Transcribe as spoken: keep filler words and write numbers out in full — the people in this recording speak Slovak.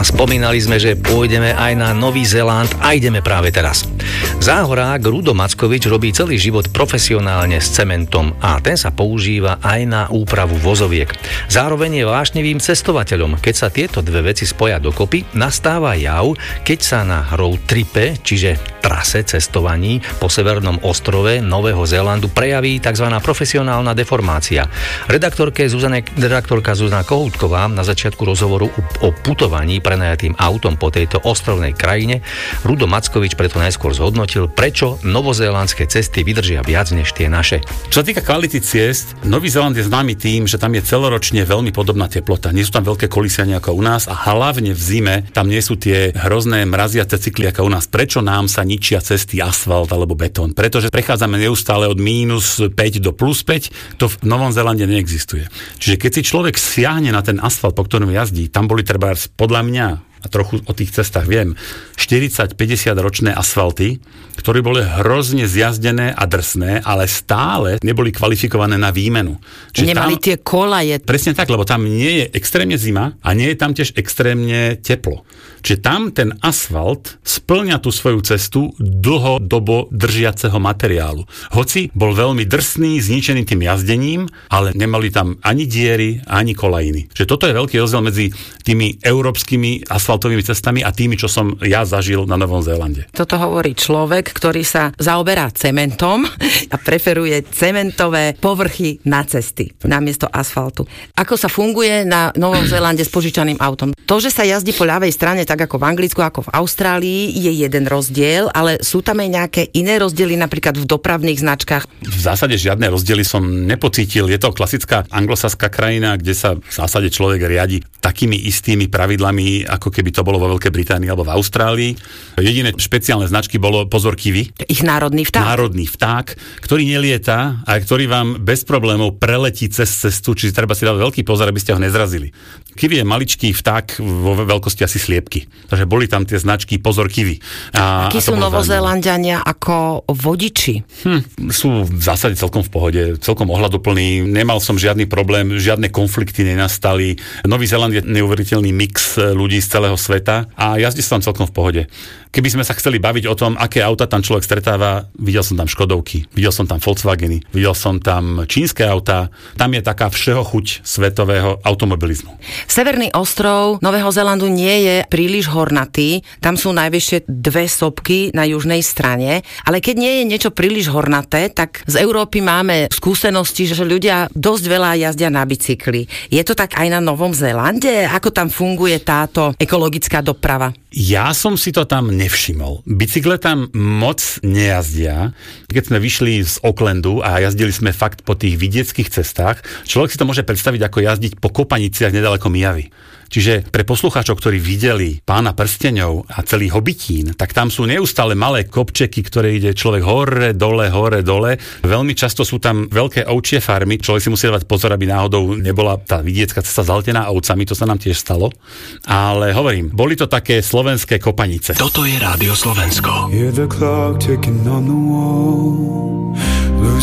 spomínali sme, že pôjdeme aj na Nový Zéland a ideme práve teraz. Záhorák Rudo Mackovič robí celý život profesionálne s cementom a ten sa používa aj na úpravu vozoviek. Zároveň je vášnivým cestovateľom. Keď sa tieto dve veci spoja dokopy, nastáva jav, keď sa na road tripe, čiže trase cestovaní po severnom ostrove Nového Zélandu prejaví tzv. Profesionálna deformácia. Redaktorke Zuzane, redaktorka Zuzana Kohútková na začiatku rozhovoru o putovaní prenajatým autom po tejto ostrovnej krajine Rudo Mackovič preto najskôr zhodnotil, prečo novozélandské cesty vydržia viac než tie naše. Čo sa týka kvality ciest, Nový Zéland je známy tým, že tam je celoročne veľmi podobná teplota. Nie sú tam veľké kolísania ako u nás a hlavne v zime tam nie sú tie hrozné mraziace cykly ako u nás. Prečo nám sa ničia cesty, asfalt alebo betón? Pretože prechádzame neustále od mínus päť do plus päť, to v Novom Zélande neexistuje. Čiže keď si človek siahne na ten asfalt, po ktorom jazdí, tam boli treba podľa mňa, a trochu o tých cestách viem, štyridsať päťdesiat ročné asfalty, ktoré boli hrozne zjazdené a drsné, ale stále neboli kvalifikované na výmenu. Čiže nemali tam tie kolaje. Presne tak, lebo tam nie je extrémne zima a nie je tam tiež extrémne teplo. Čiže tam ten asfalt spĺňa tú svoju cestu dlhodobo držiaceho materiálu. Hoci bol veľmi drsný, zničený tým jazdením, ale nemali tam ani diery, ani kolajiny. Čiže toto je veľký rozdiel medzi tými európskymi asfaltovými cestami a tými, čo som ja zažil na Novom Zélande. Toto hovorí človek, ktorý sa zaoberá cementom a preferuje cementové povrchy na cesty namiesto asfaltu. Ako sa funguje na Novom Zélande s požičaným autom? To, že sa jazdí po ľavej strane, tak ako v Anglicku, ako v Austrálii, je jeden rozdiel, ale sú tam aj nejaké iné rozdiely, napríklad v dopravných značkách? V zásade žiadne rozdiely som nepocítil. Je to klasická anglosaská krajina, kde sa v zásade človek riadi takými istými pravidlami, ako keby to bolo vo Veľkej Británii alebo v Austrálii. Jediné špeciálne značky bolo pozor kiwi. Ich národný vták. Národný vták, ktorý nelieta a ktorý vám bez problémov preletí cez cestu, čiže treba si dať veľký pozor, aby ste ho nezrazili. Kiwi je maličký vták vo veľkosti asi sliepky. Takže boli tam tie značky pozor kiwi. A, Akí sú Novozelanďania ako vodiči? Hm, sú v zásade celkom v pohode, celkom ohľaduplní. Nemal som žiadny problém, žiadne konflikty nenastali. Nový Zéland je neuveriteľný mix ľudí z celého sveta a jazdí sa tam celkom v pohode. Keby sme sa chceli baviť o tom, aké auta tam človek stretáva, videl som tam Škodovky, videl som tam Volkswageny, videl som tam čínske autá. Tam je taká všeho chuť svetového automobilizmu. Severný ostrov Nového Zélandu nie je príliš hornatý, tam sú najvyššie dve sopky na južnej strane, ale keď nie je niečo príliš hornaté, tak z Európy máme skúsenosti, že ľudia dosť veľa jazdia na bicykli. Je to tak aj na Novom Zélande? Ako tam funguje táto ekologická doprava? Ja som si to tam nevšimol. Bicykle tam moc nejazdia. Keď sme vyšli z Aucklandu a jazdili sme fakt po tých vidieckých cestách, človek si to môže predstaviť ako jazdiť po kopaniciach nedaleko Mijavy. Čiže pre poslucháčov, ktorí videli Pána prsteňov a celý Hobitín, tak tam sú neustále malé kopčeky, ktoré ide človek hore, dole, hore, dole. Veľmi často sú tam veľké ovčie farmy. Človek si musí dávať pozor, aby náhodou nebola tá vidiecká cesta zaletená ovcami, to sa nám tiež stalo. Ale hovorím, boli to také slovenské kopanice. Toto je Rádio Slovensko. Hear the clock ticking on the wall.